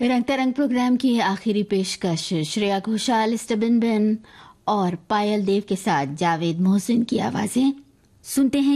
रंग तरंग प्रोग्राम की आखिरी पेशकश श्रेया घोषाल, स्टबिन बेन और पायल देव के साथ जावेद मोहसिन की आवाजें सुनते हैं।